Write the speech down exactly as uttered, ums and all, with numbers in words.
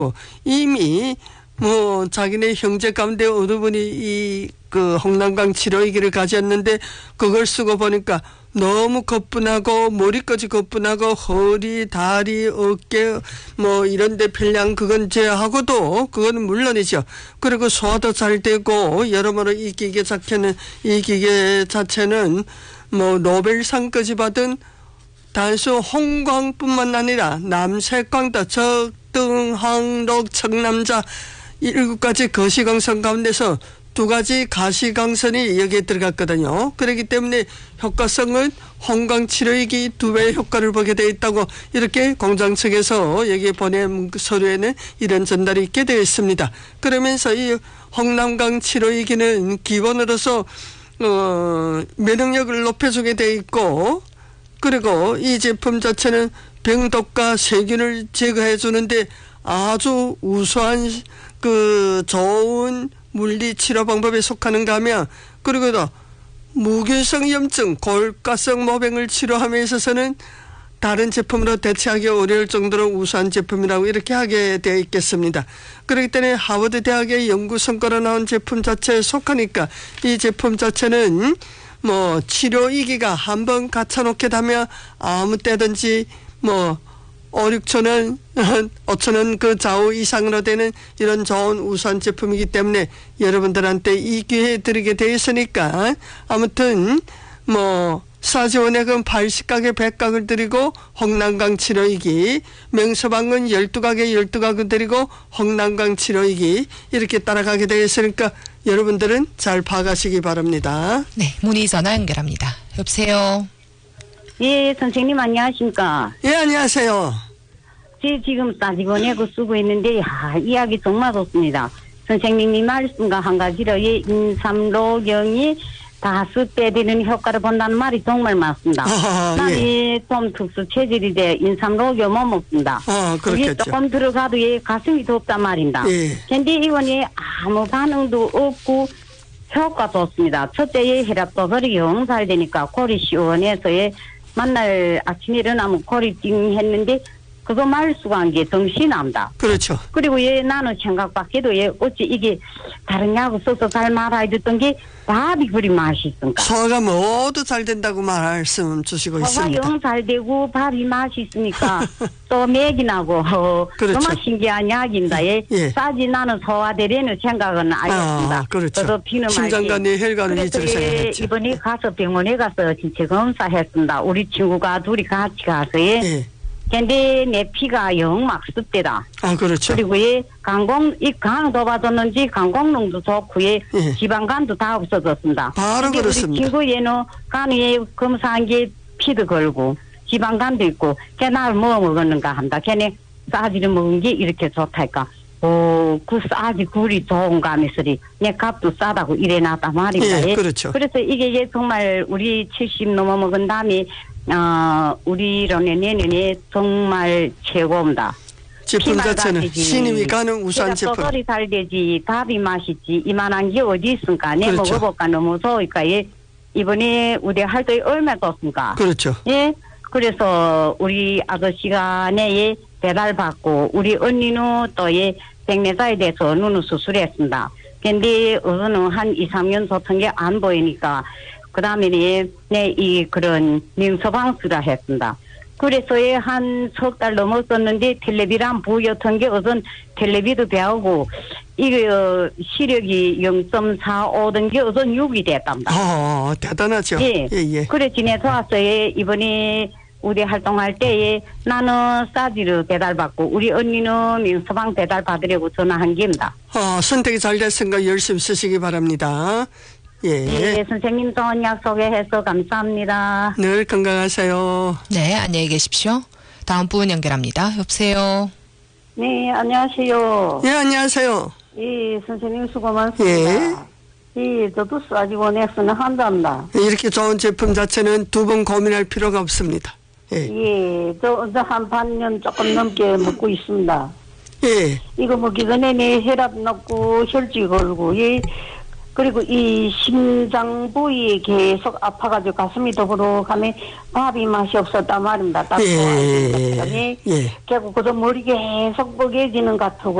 이미 뭐 자기네 형제 가운데 어느 분이 이 그 홍남강 치료기를 가졌는데 그걸 쓰고 보니까 너무 거뿐하고 머리까지 거뿐하고 허리, 다리, 어깨 뭐 이런데 편량 그건 제하고도 그거는 물론이죠. 그리고 소화도 잘 되고 여러모로 이 기계 자체는 이 기계 자체는 뭐 노벨상까지 받은 단수 홍광뿐만 아니라 남색광도 적등, 항록, 청남자 일곱 가지 거시강선 가운데서 두 가지 가시강선이 여기에 들어갔거든요. 그렇기 때문에 효과성은 홍광치료액이 두 배의 효과를 보게 되어 있다고 이렇게 공장 측에서 여기에 보낸 서류에는 이런 전달이 있게 되어 있습니다. 그러면서 이 홍남강 치료액기는 기본으로서 어, 면역력을 높여주게 되어 있고 그리고 이 제품 자체는 병독과 세균을 제거해 주는데 아주 우수한 그 좋은 물리 치료 방법에 속하는가 하면 그리고 또 무균성 염증, 골가성 모병을 치료함에 있어서는 다른 제품으로 대체하기 어려울 정도로 우수한 제품이라고 이렇게 하게 되어 있겠습니다. 그렇기 때문에 하버드 대학의 연구 성과로 나온 제품 자체에 속하니까 이 제품 자체는 뭐 치료이기가 한번 갖춰놓게 되면 아무 때든지 뭐 오, 육천 원, 오천 원 그 좌우 이상으로 되는 이런 좋은 우수한 제품이기 때문에 여러분들한테 이 기회에 드리게 되어 있으니까 아무튼 뭐 사지원액은 팔십 가게 백 각을 드리고 홍남강 치료이기 명서방은 십이 가게 십이 각을 드리고 홍남강 치료이기 이렇게 따라가게 되어 있으니까 여러분들은 잘 봐가시기 바랍니다. 네, 문의 전화 연결합니다. 여보세요. 예, 선생님 안녕하십니까? 예, 안녕하세요. 제 지금 따지고 내고 쓰고 있는데, 야, 이야기 정말 좋습니다. 선생님이 말씀과 한 가지로, 예, 인삼로경이 다섯 배 되는 효과를 본다는 말이 정말 맞습니다. 아, 나는 예. 좀 특수 체질이 돼 인삼로경 못 먹습니다. 아, 그렇겠죠. 이게 조금 들어가도 예, 가슴이 덥단 말입니다. 예. 근데 이번에 아무 반응도 없고, 효과 좋습니다. 첫째에 혈압도 그리 영 잘 되니까 골이 시원해서 예, 만날 아침에 일어나면 골이 띵 했는데 그거 말수한 게 정신이 납니다. 그렇죠. 그리고 얘 나는 생각밖에도 얘 어찌 이게 다른 약을 써서 잘 말아야 됐던 게 밥이 그리 맛있으니까. 소화가 모두 잘 된다고 말씀 주시고 소화가 있습니다. 영 잘 되고 밥이 맛있으니까 또 맥이 나고 그렇죠. 정말 신기한 약입니다. 얘 예. 싸지 나는 소화되려는 생각은 알겠습니다. 아, 그렇죠. 저도 피는 심장관의 혈관을 그래서 위주로 예, 생각했죠. 이번에 가서 병원에 가서 진체 검사했습니다. 우리 친구가 둘이 같이 가서 예. 예. 근데 내 피가 영 막 습대다. 아, 그렇죠. 그리고 예, 강공, 이 강도 받았는지 강공농도 좋고 예, 예. 지방간도 다 없어졌습니다. 바로 근데 그렇습니다. 우리 친구 얘는 간에 검사한 게 피도 걸고 지방간도 있고 걔날 뭐 먹었는가 한다. 걔네 싸지를 먹은 게 이렇게 좋다니까. 오, 그 싸지 굴이 좋은가 하면서리 내 값도 싸다고 이래놨단 말입니다. 예, 그렇죠. 그래서 이게 예, 정말 우리 칠십 넘어 먹은 다음에 어, 우리로는 내년에 정말 최고입니다. 제품 자체는 신임이 가는 우수한 제품. 소설이 잘 되지, 밥이 맛있지, 이만한 게 어디 있습니까? 내 그렇죠. 먹어볼까 너무 좋으니까, 예. 이번에 우리 할때 얼마 줬습니까? 그렇죠. 예. 그래서 우리 아저씨가 내에 배달 받고, 우리 언니는 또 예, 백내자에 대해서 눈을 수술했습니다. 근데 우선은 한 이, 삼 년 좋던 게 안 보이니까, 그 다음에는 내 이 그런 명서방수라 했습니다. 그래서 한 석 달 넘었었는데 텔레비랑 보였던 게 우선 텔레비도 배우고 이게 어, 시력이 영 점 사오던 게 우선 육이 됐답니다. 아, 대단하죠. 예, 예, 예. 그래 지내서 왔어요. 이번에 우리 활동할 때에 나는 싸지를 배달받고 우리 언니는 명서방 배달 받으려고 전화한 겁니다. 아, 선택이 잘 됐으니까 열심히 쓰시기 바랍니다. 예. 예, 선생님 좋은 약 소개해서 감사합니다. 늘 건강하세요. 네, 안녕히 계십시오. 다음 분 연결합니다. 여보세요. 네, 안녕하세요. 예, 안녕하세요. 예, 선생님 수고 많습니다. 예, 저도 싸지고 넥스는 한답니다. 이렇게 좋은 제품 자체는 두 번 고민할 필요가 없습니다. 예. 예, 저, 저 한 반년 조금 넘게 먹고 있습니다. 예. 이거 먹기 전에 내 혈압 높고 혈脂 걸고, 예, 그리고 이 심장 부위 계속 아파가지고 가슴이 더부룩하면 밥이 맛이 없었단 말입니다. 딱 예, 좋아하는 것들이 예. 결국 그저 머리 계속 뻐개지는 것 같고